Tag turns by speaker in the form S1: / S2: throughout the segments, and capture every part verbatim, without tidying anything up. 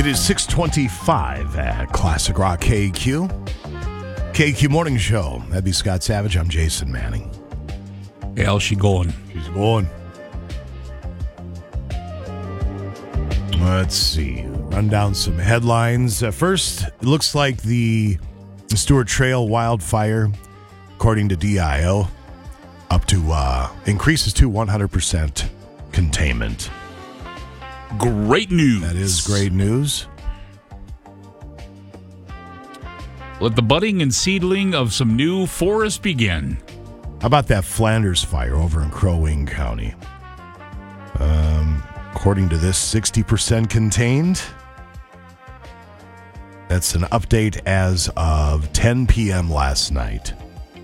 S1: It is six twenty-five at Classic Rock K Q. K Q Morning Show. That'd be Scott Savage. I'm Jason Manning.
S2: Hey, how's she going?
S1: She's going. Let's see. Run down some headlines. Uh, first, it looks like the Stewart Trail wildfire, according to D I O, up to uh, increases to one hundred percent containment.
S2: Great news.
S1: That is great news.
S2: Let the budding and seedling of some new forest begin.
S1: How about that Flanders fire over in Crow Wing County? Um, according to this, sixty percent contained. That's an update as of ten p.m. last night.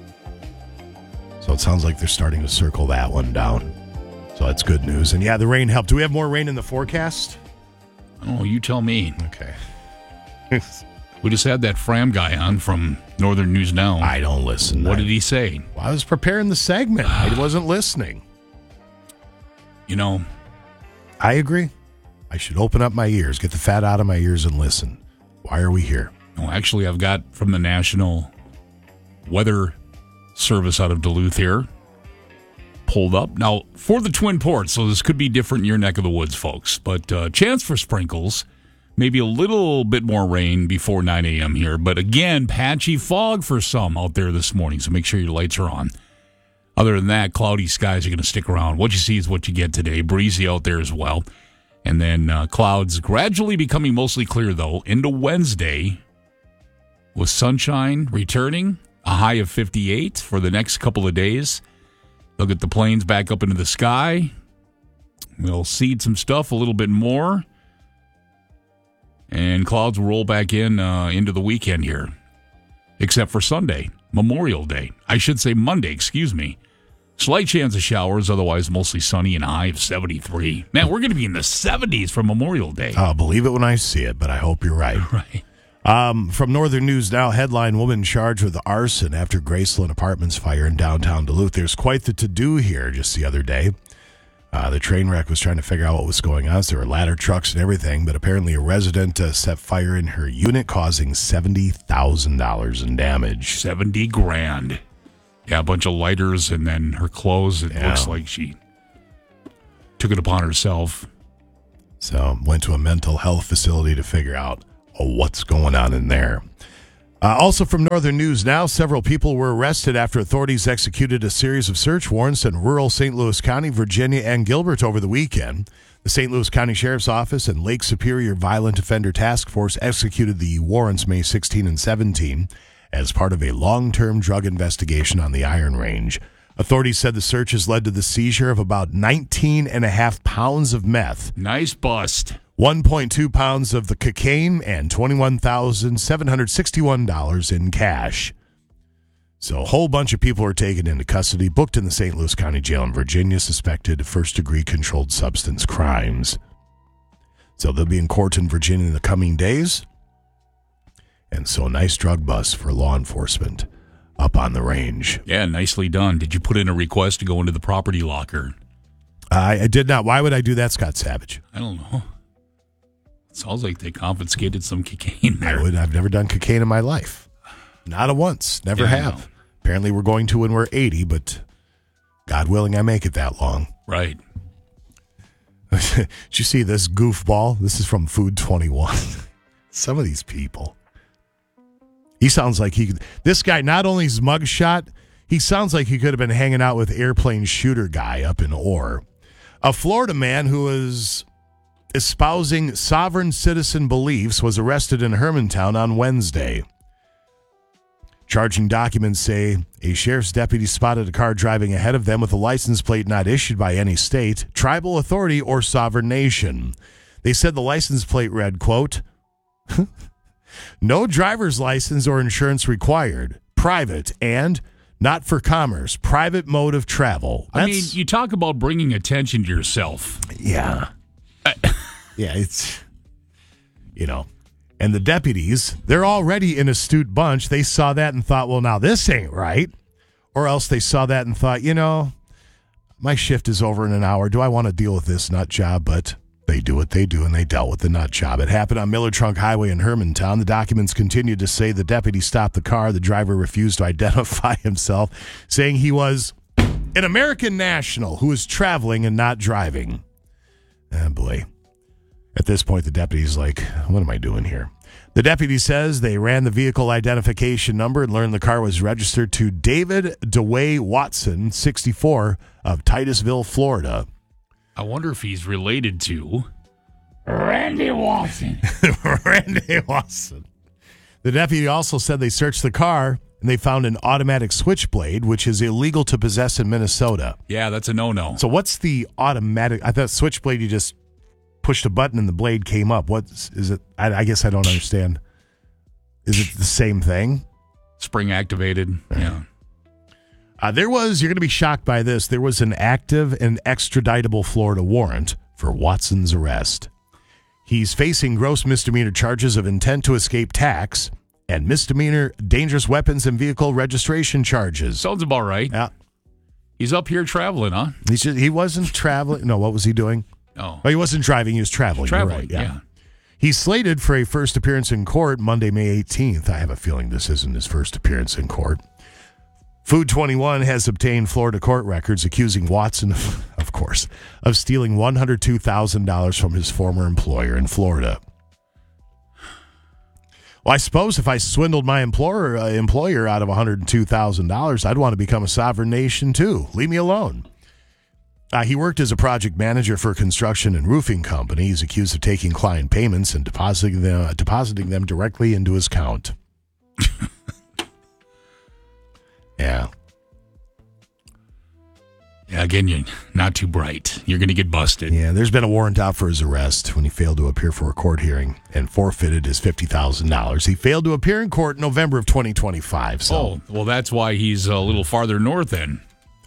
S1: So it sounds like they're starting to circle that one down. So that's good news. And yeah, the rain helped. Do we have more rain in the forecast?
S2: Oh, you tell me.
S1: Okay.
S2: We just had that Fram guy on from Northern News Now.
S1: I don't listen.
S2: What
S1: I,
S2: did he say?
S1: Well, I was preparing the segment. I wasn't listening.
S2: You know,
S1: I agree. I should open up my ears, get the fat out of my ears and listen. Why are we here?
S2: no, actually, I've got from the National Weather Service out of Duluth here pulled up. Now, for the Twin Ports, so this could be different in your neck of the woods, folks, but uh, chance for sprinkles, maybe a little bit more rain before nine a.m. here, but again, patchy fog for some out there this morning, so make sure your lights are on. Other than that, cloudy skies are going to stick around. What you see is what you get today. Breezy out there as well. And then uh, clouds gradually becoming mostly clear, though, into Wednesday with sunshine returning, a high of fifty-eight for the next couple of days. They'll get the planes back up into the sky. We'll seed some stuff a little bit more. And clouds will roll back in uh, into the weekend here, except for Sunday, Memorial Day. I should say Monday, excuse me. Slight chance of showers, otherwise mostly sunny and a high of seventy-three. Man, we're going to be in the seventies for Memorial Day.
S1: I'll believe it when I see it, but I hope you're right.
S2: Right.
S1: Um, from Northern News Now, headline, woman charged with arson after Graceland Apartments fire in downtown Duluth. There's quite the to-do here just the other day. Uh, the train wreck was trying to figure out what was going on. So there were ladder trucks and everything, but apparently a resident uh, set fire in her unit, causing seventy thousand dollars in damage.
S2: seventy grand. Yeah, a bunch of lighters and then her clothes. It
S1: Yeah.
S2: looks like she took it upon herself.
S1: So went to a mental health facility to figure out oh, what's going on in there. Uh, also from Northern News Now, several people were arrested after authorities executed a series of search warrants in rural Saint Louis County, Virginia, and Gilbert over the weekend. The Saint Louis County Sheriff's Office and Lake Superior Violent Offender Task Force executed the warrants May sixteenth and seventeenth as part of a long-term drug investigation on the Iron Range. Authorities said the searches led to the seizure of about nineteen and a half pounds of meth.
S2: Nice bust.
S1: one point two pounds of the cocaine and twenty-one thousand seven hundred sixty-one dollars in cash. So a whole bunch of people were taken into custody, booked in the Saint Louis County Jail in Virginia, suspected of first-degree controlled substance crimes. So they'll be in court in Virginia in the coming days. And so a nice drug bust for law enforcement up on the range.
S2: Yeah, nicely done. Did you put in a request to go into the property locker?
S1: I, I did not. Why would I do that, Scott Savage?
S2: I don't know. Sounds like they confiscated some cocaine there.
S1: I would, I've never done cocaine in my life. Not a once. Never
S2: Yeah,
S1: have.
S2: no.
S1: Apparently we're going to when we're eighty, but God willing I make it that long.
S2: Right.
S1: Did you see this goofball? This is from Food twenty-one. Some of these people. He sounds like he could. This guy, not only his mugshot, he sounds like he could have been hanging out with airplane shooter guy up in Orr. A Florida man who was espousing sovereign citizen beliefs was arrested in Hermantown on Wednesday. Charging documents say a sheriff's deputy spotted a car driving ahead of them with a license plate not issued by any state, tribal authority, or sovereign nation. They said the license plate read, quote, no driver's license or insurance required, private, and not for commerce, private mode of travel.
S2: I
S1: That's,
S2: mean, you talk about bringing attention to yourself.
S1: yeah. yeah, it's, you know, and the deputies, they're already an astute bunch. They saw that and thought, well, now this ain't right. Or else they saw that and thought, you know, my shift is over in an hour. Do I want to deal with this nut job? But They do what they do, and they dealt with the nut job. It happened on Miller Trunk Highway in Hermantown. The documents continued to say the deputy stopped the car. The driver refused to identify himself, saying he was an American national who was traveling and not driving. Oh, boy. At this point, the deputy's like, what am I doing here? The deputy says they ran the vehicle identification number and learned the car was registered to David DeWay Watson, sixty-four, of Titusville, Florida.
S2: I wonder if he's related to Randy Watson.
S1: Randy Watson. The deputy also said they searched the car and they found an automatic switchblade, which is illegal to possess in Minnesota.
S2: Yeah, that's a no-no.
S1: So what's the automatic? I thought switchblade, you just pushed a button and the blade came up. What is it? I, I guess I don't understand. Is it the same thing?
S2: Spring activated. Right. Yeah.
S1: Uh, there was, you're going to be shocked by this, there was an active and extraditable Florida warrant for Watson's arrest. He's facing gross misdemeanor charges of intent to escape tax and misdemeanor dangerous weapons and vehicle registration charges.
S2: Sounds about right.
S1: Yeah.
S2: He's up here traveling, huh?
S1: He's just, he wasn't traveling. No, what was he doing?
S2: Oh.
S1: oh, he wasn't driving. He was traveling.
S2: Traveling,
S1: right, yeah.
S2: yeah.
S1: He's slated for a first appearance in court Monday, May eighteenth. I have a feeling this isn't his first appearance in court. Food twenty-one has obtained Florida court records accusing Watson, of course, of stealing one hundred two thousand dollars from his former employer in Florida. Well, I suppose if I swindled my employer, uh, employer out of one hundred two thousand dollars, I'd want to become a sovereign nation too. Leave me alone. Uh, he worked as a project manager for a construction and roofing company. He's accused of taking client payments and depositing them, uh, depositing them directly into his account. Yeah.
S2: Yeah, again, you're not too bright. You're going to get busted.
S1: Yeah, there's been a warrant out for his arrest when he failed to appear for a court hearing and forfeited his fifty thousand dollars. He failed to appear in court in November of twenty twenty-five. So.
S2: Oh, well, that's why he's a little farther north then.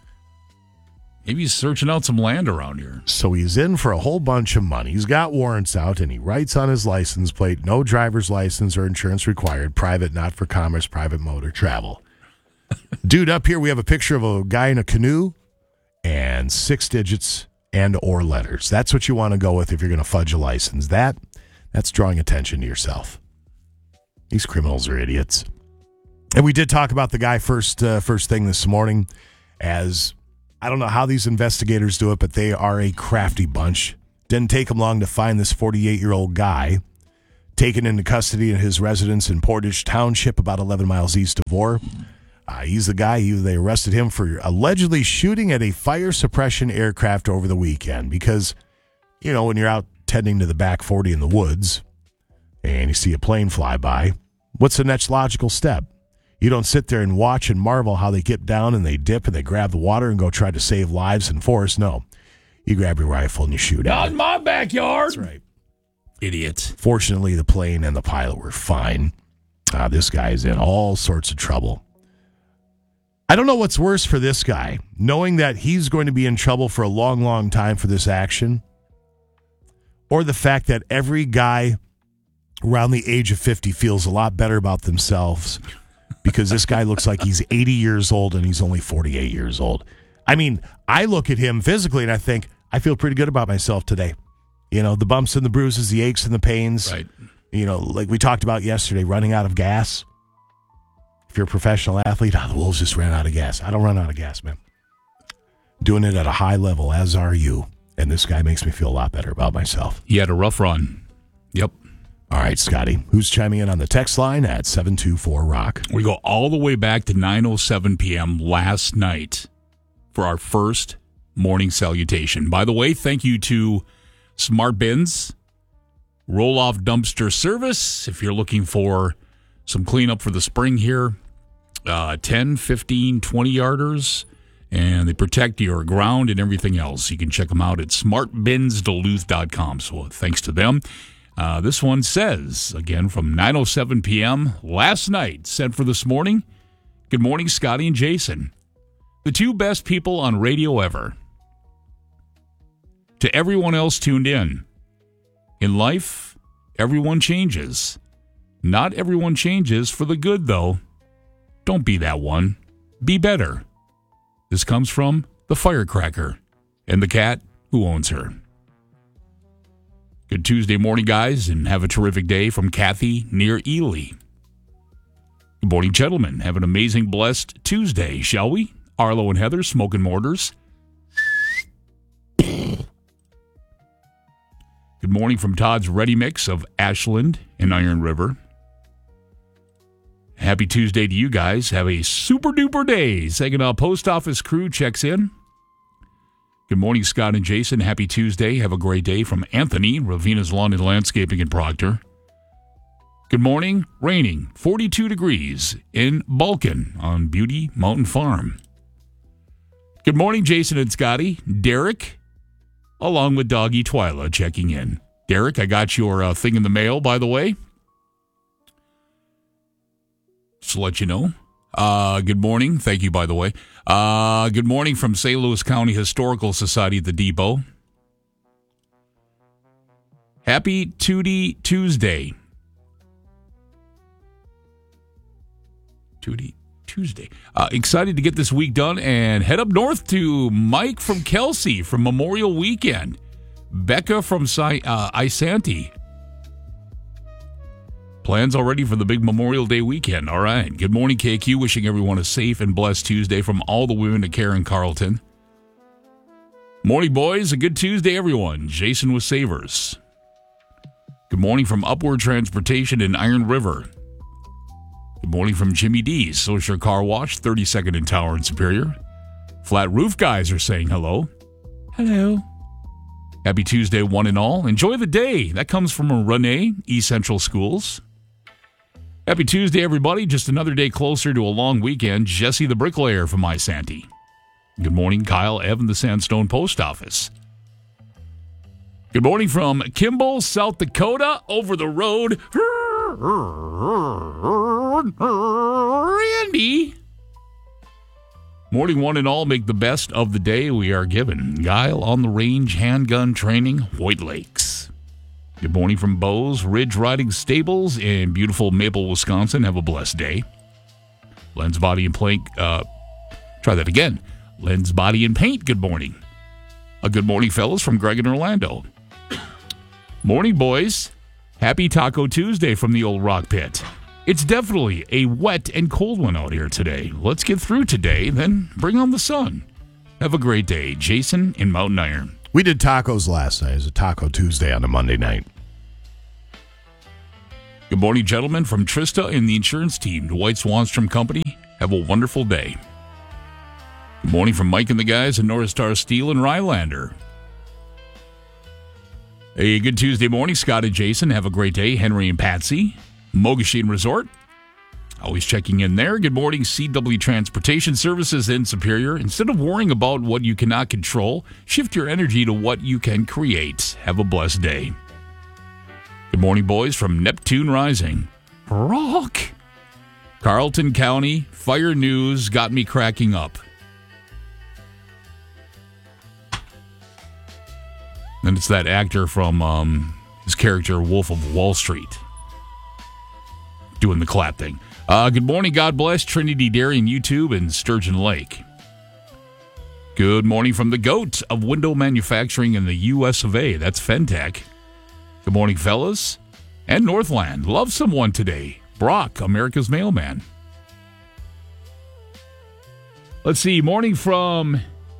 S2: Maybe he's searching out some land around here.
S1: So he's in for a whole bunch of money. He's got warrants out, and he writes on his license plate, no driver's license or insurance required, private, not for commerce, private motor travel. Dude, up here we have a picture of a guy in a canoe and six digits and or letters. That's what you want to go with if you're going to fudge a license. That, that's drawing attention to yourself. These criminals are idiots. And we did talk about the guy first, uh, first thing this morning, as I don't know how these investigators do it, but they are a crafty bunch. Didn't take them long to find this forty-eight-year-old guy taken into custody in his residence in Portage Township, about eleven miles east of Orr. Uh, he's the guy, he, they arrested him for allegedly shooting at a fire suppression aircraft over the weekend because, you know, when you're out tending to the back forty in the woods and you see a plane fly by, what's the next logical step? You don't sit there and watch and marvel how they get down and they dip and they grab the water and go try to save lives in forest. No, you grab your rifle and you shoot
S2: Not
S1: at it.
S2: in my backyard.
S1: That's right.
S2: Idiots.
S1: Fortunately, the plane and the pilot were fine. Uh, this guy's in all sorts of trouble. I don't know what's worse for this guy, knowing that he's going to be in trouble for a long, long time for this action, or the fact that every guy around the age of fifty feels a lot better about themselves because this guy looks like he's eighty years old and he's only forty-eight years old. I mean, I look at him physically and I think, I feel pretty good about myself today. You know, the bumps and the bruises, the aches and the pains.
S2: Right.
S1: You know, like we talked about yesterday, running out of gas. If you're a professional athlete, oh, the Wolves just ran out of gas. I don't run out of gas, man. Doing it at a high level, as are you. And this guy makes me feel a lot better about myself.
S2: He had a rough run. Yep.
S1: All right, Scotty, who's chiming in on the text line at seven two four rock?
S2: We go all the way back to nine oh seven p.m. last night for our first morning salutation. By the way, thank you to Smart Bins, roll-off dumpster service. If you're looking for some cleanup for the spring here, uh, ten, fifteen, twenty-yarders, and they protect your ground and everything else. You can check them out at smart bins duluth dot com. So thanks to them. Uh, this one says, again, from nine oh seven p.m. last night, sent for this morning. Good morning, Scotty and Jason. The two best people on radio ever. To everyone else tuned in. In life, everyone changes. Not everyone changes for the good, though. Don't be that one. Be better. This comes from the firecracker and the cat who owns her. Good Tuesday morning, guys, and have a terrific day from Kathy near Ely. Good morning, gentlemen. Have an amazing, blessed Tuesday, shall we? Arlo and Heather, Smoke and Mortars. Good morning from Todd's Ready Mix of Ashland and Iron River. Happy Tuesday to you guys. Have a super duper day. Saginaw Post Office crew checks in. Good morning, Scott and Jason. Happy Tuesday. Have a great day from Anthony, Ravina's Lawn and Landscaping in Proctor. Good morning. Raining, forty-two degrees in Balkan on Beauty Mountain Farm. Good morning, Jason and Scotty. Derek, along with Doggy Twyla, checking in. Derek, I got your uh, thing in the mail, by the way. Just to let you know. Uh, good morning. Thank you, by the way. Uh, good morning from Saint Louis County Historical Society at the Depot. Happy Tootie Tuesday. Tootie Tuesday. Uh, excited to get this week done and head up north to Mike from Kelsey from Memorial Weekend. Becca from Si- uh, Isanti. Plans already for the big Memorial Day weekend. All right. Good morning, K Q. Wishing everyone a safe and blessed Tuesday from all the women at Karen Carlton. Morning, boys. A good Tuesday, everyone. Jason with Savers. Good morning from Upward Transportation in Iron River. Good morning from Jimmy D's, Social Car Wash, thirty-second in Tower and Superior. Flat Roof Guys are saying hello. Hello. Happy Tuesday, one and all. Enjoy the day. That comes from Renee, East Central Schools. Happy Tuesday, everybody. Just another day closer to a long weekend. Jesse the Bricklayer from Isanti. Good morning, Kyle Evan, the Sandstone Post Office. Good morning from Kimball, South Dakota, over the road. Randy. Morning, one and all. Make the best of the day we are given. Guile on the Range Handgun Training, White Lakes. Good morning from Bose Ridge Riding Stables in beautiful Maple, Wisconsin. Have a blessed day. Lens Body and Paint. Uh, try that again. Lens Body and Paint. Good morning. A good morning, fellas, from Greg in Orlando. Morning, boys. Happy Taco Tuesday from the old rock pit. It's definitely a wet and cold one out here today. Let's get through today, then bring on the sun. Have a great day. Jason in Mountain Iron.
S1: We did tacos last night. It was a Taco Tuesday on a Monday night.
S2: Good morning, gentlemen, from Trista and the insurance team. Dwight Swanstrom Company. Have a wonderful day. Good morning from Mike and the guys at North Star Steel and Rylander. A good Tuesday morning, Scott and Jason. Have a great day. Henry and Patsy. Mogashine Resort. Always checking in there. Good morning, C W Transportation Services in Superior. Instead of worrying about what you cannot control, shift your energy to what you can create. Have a blessed day. Good morning, boys, from Neptune Rising. Rock. Carlton County Fire News got me cracking up. And it's that actor from um, his character, Wolf of Wall Street, doing the clap thing. Uh, good morning, God bless, Trinity Dairy and YouTube and Sturgeon Lake. Good morning from the GOAT of window manufacturing in the U S of A. That's Fentech. Good morning, fellas. And Northland. Love someone today. Brock, America's mailman. Let's see. Morning from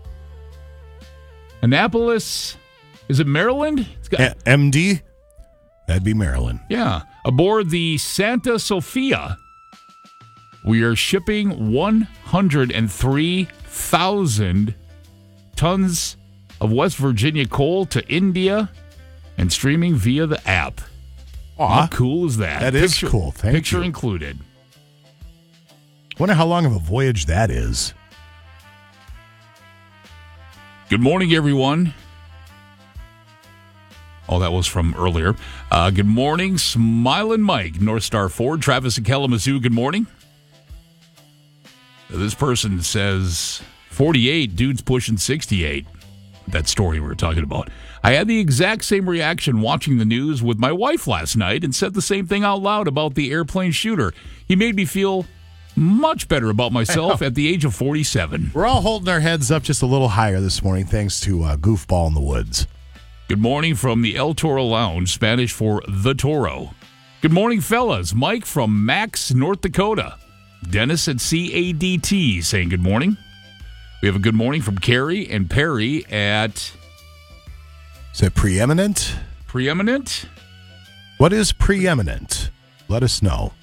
S2: Annapolis. Is it Maryland? It's got,
S1: A- M D? That'd be Maryland.
S2: Yeah. Aboard the Santa Sofia, we are shipping one hundred three thousand tons of West Virginia coal to India and streaming via the app.
S1: Aw,
S2: how cool is that?
S1: That is
S2: picture,
S1: cool. Thank
S2: picture
S1: you.
S2: included.
S1: Wonder how long of a voyage that is.
S2: Good morning, everyone. Oh, that was from earlier. Uh, good morning, Smiling Mike, North Star Ford, Travis and Kalamazoo. Good morning. This person says forty-eight, dudes pushing sixty-eight. That story we were talking about. I had the exact same reaction watching the news with my wife last night and said the same thing out loud about the airplane shooter. He made me feel much better about myself at the age of forty-seven.
S1: We're all holding our heads up just a little higher this morning thanks to uh, Goofball in the Woods.
S2: Good morning from the El Toro Lounge, Spanish for the Toro. Good morning, fellas. Mike from Max, North Dakota. Dennis at C A D T saying good morning. We have a good morning from Carrie and Perry at...
S1: Is it preeminent?
S2: Preeminent?
S1: What is preeminent? Let us know.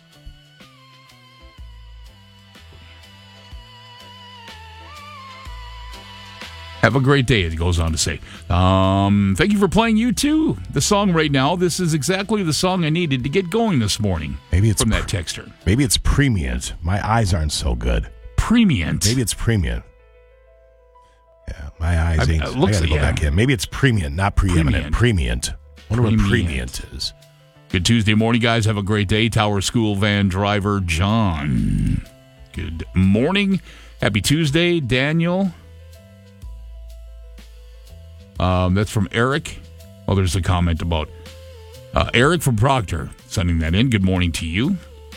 S2: Have a great day, it goes on to say. Um, thank you for playing You Too. The song right now, this is exactly the song I needed to get going this morning.
S1: Maybe it's
S2: from that
S1: pre-
S2: texter.
S1: Maybe it's premiant. My eyes aren't so good.
S2: Premiant.
S1: Maybe it's premiant. Yeah, my eyes
S2: I-
S1: ain't.
S2: it looks
S1: I gotta go
S2: like-
S1: back in. Maybe it's premiant, not preeminent. Premiant. Wonder what
S2: Premiant.
S1: premiant is.
S2: Good Tuesday morning, guys. Have a great day. Tower School van driver John. Good morning. Happy Tuesday, Daniel. Um, that's from Eric. Well, there's a comment about uh, Eric from Proctor sending that in. Good morning to you.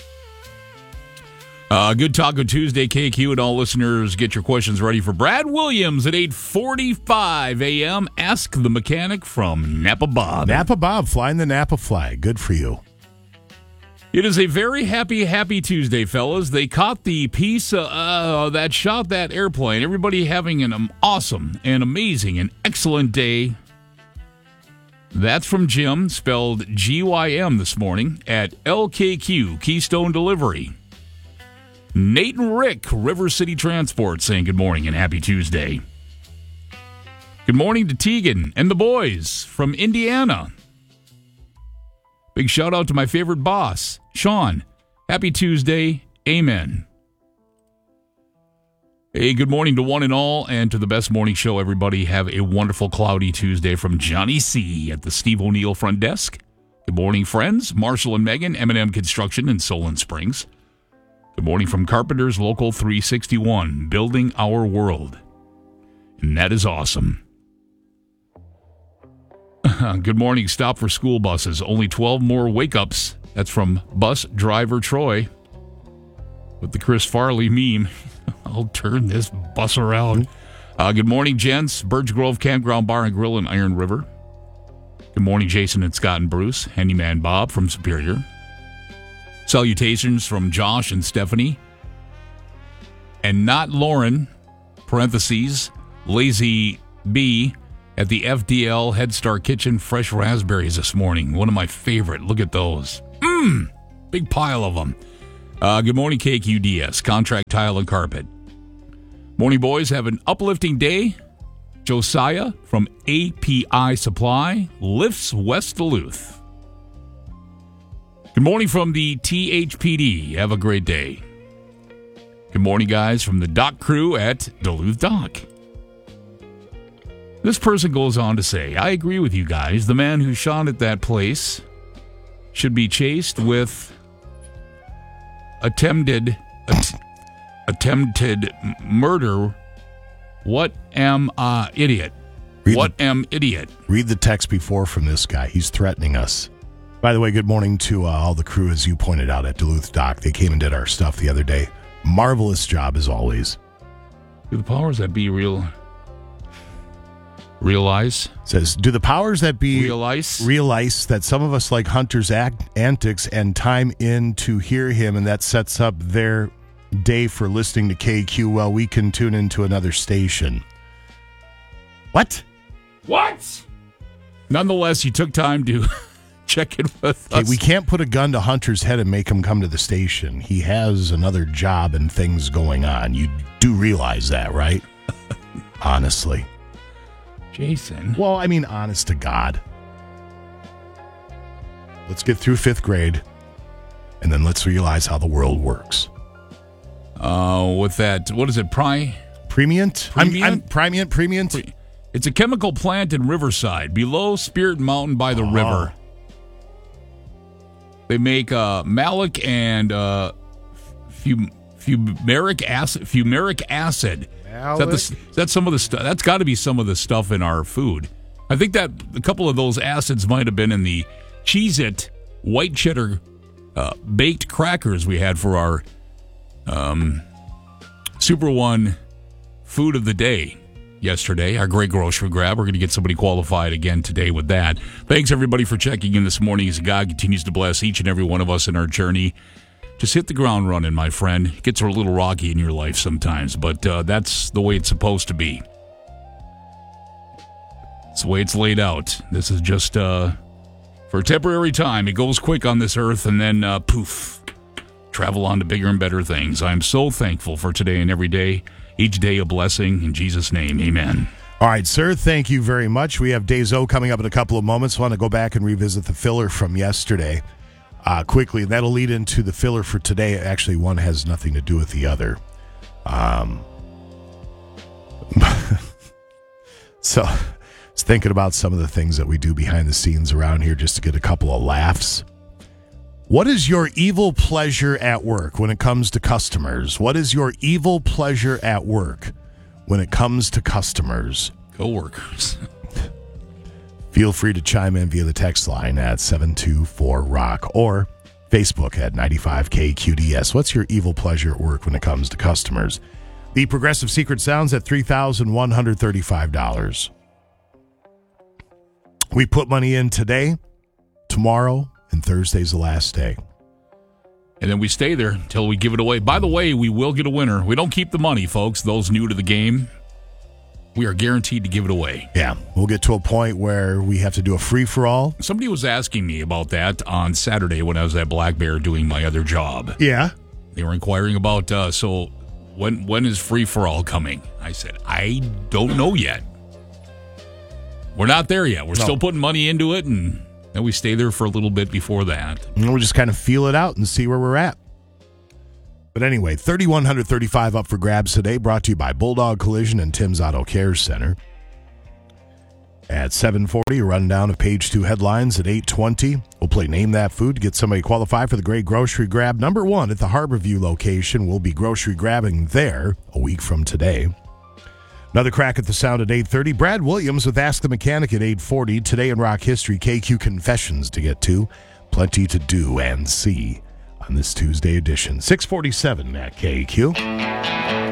S2: Uh, good Taco Tuesday, K Q, and all listeners. Get your questions ready for Brad Williams at eight forty-five a.m. Ask the Mechanic from Napa Bob.
S1: Napa Bob flying the Napa flag. Good for you.
S2: It is a very happy, happy Tuesday, fellas. They caught the piece uh, uh, that shot that airplane. Everybody having an um, awesome and amazing and excellent day. That's from Jim, spelled G Y M this morning, at L K Q, Keystone Delivery. Nate and Rick, River City Transport, saying good morning and happy Tuesday. Good morning to Tegan and the boys from Indiana. Big shout out to my favorite boss, Sean. Happy Tuesday. Amen. Hey, good morning to one and all, and to the best morning show, everybody. Have a wonderful cloudy Tuesday from Johnny C. at the Steve O'Neill front desk. Good morning, friends. Marshall and Megan, M and M Construction in Solon Springs. Good morning from Carpenters Local three sixty-one, building our world. And that is awesome. Good morning. Stop for school buses. Only twelve more wake-ups. That's from bus driver Troy with the Chris Farley meme. I'll turn this bus around. Uh, good morning, gents. Birch Grove Campground Bar and Grill in Iron River. Good morning, Jason and Scott and Bruce. Handyman Bob from Superior. Salutations from Josh and Stephanie. And not Lauren, parentheses, Lazy B, at the F D L Head Start Kitchen, fresh raspberries this morning. One of my favorite. Look at those. Mmm, big pile of them. Uh, good morning, K Q D S, Contract Tile and Carpet. Morning, boys. Have an uplifting day. Josiah from A P I Supply, Lifts West Duluth. Good morning from the T H P D. Have a great day. Good morning, guys, from the dock crew at Duluth Dock. This person goes on to say, I agree with you guys. The man who shot at that place should be chased with attempted att- attempted murder. What am I, idiot?
S1: Read
S2: what
S1: the,
S2: am idiot?
S1: Read the text before from this guy. He's threatening us. By the way, good morning to uh, all the crew, as you pointed out, at Duluth Dock. They came and did our stuff the other day. Marvelous job, as always.
S2: Do the powers that be real? Realize?
S1: Says, do the powers that be
S2: Realize?
S1: realize that some of us like Hunter's act, antics and time in to hear him, and that sets up their day for listening to K Q while we can tune into another station. What?
S2: What? Nonetheless, you took time to check in with
S1: Okay,
S2: us.
S1: we can't put a gun to Hunter's head and make him come to the station. He has another job and things going on. You do realize that, right? Honestly.
S2: Jason.
S1: Well, I mean, honest to God. Let's get through fifth grade, and then let's realize how the world works.
S2: Uh, with that, what is it, Pri?
S1: Premiant?
S2: Premiant?
S1: I'm, I'm premiant, premiant?
S2: Pre- It's a chemical plant in Riverside, below Spirit Mountain by the
S1: Oh.
S2: river. They make uh, malic and uh, fum- fumaric acid. Fumaric acid. Is that, the, is that some of the stuff? That's got to be some of the stuff in our food. I think that a couple of those acids might have been in the Cheez-It white cheddar uh, baked crackers we had for our um, Super One food of the day. yesterday, our great grocery grab. We're going to get somebody qualified again today with that. Thanks, everybody, for checking in this morning as God continues to bless each and every one of us in our journey. Just hit the ground running, my friend. It gets a little rocky in your life sometimes, but uh, that's the way it's supposed to be. It's the way it's laid out. This is just uh, for a temporary time. It goes quick on this earth, and then uh, poof, travel on to bigger and better things. I'm so thankful for today and every day. Each day a blessing. In Jesus' name, amen.
S1: All right, sir, thank you very much. We have Days O coming up in a couple of moments. I want to go back and revisit the filler from yesterday uh, quickly. That'll lead into the filler for today. Actually, one has nothing to do with the other. Um, so I was thinking about some of the things that we do behind the scenes around here just to get a couple of laughs. What is your evil pleasure at work when it comes to customers? What is your evil pleasure at work when it comes to customers?
S2: Co-workers.
S1: Feel free to chime in via the text line at seven two four rock or Facebook at ninety-five K Q D S. What's your evil pleasure at work when it comes to customers? The Progressive Secret Sounds at three thousand one hundred thirty-five dollars. We put money in today, tomorrow, and Thursday's the last day.
S2: And then we stay there until we give it away. By the way, we will get a winner. We don't keep the money, folks. Those new to the game, we are guaranteed to give it away.
S1: Yeah, we'll get to a point where we have to do a free-for-all.
S2: Somebody was asking me about that on Saturday when I was at Black Bear doing my other job.
S1: Yeah.
S2: They were inquiring about, uh, so when when is free-for-all coming? I said, I don't know yet. We're not there yet. We're no. still putting money into it, and then we stay there for a little bit before that.
S1: And we'll just kind of feel it out and see where we're at. But anyway, three thousand one hundred thirty-five up for grabs today, brought to you by Bulldog Collision and Tim's Auto Care Center. At seven forty, a rundown of page two headlines. At eight twenty, we'll play Name That Food to get somebody qualified for the great grocery grab. Number one at the Harborview location. We'll be grocery grabbing there a week from today. Another crack at the sound at eight thirty. Brad Williams with Ask the Mechanic at eight forty. Today in rock history, K Q Confessions to get to. Plenty to do and see on this Tuesday edition. six forty-seven at K Q.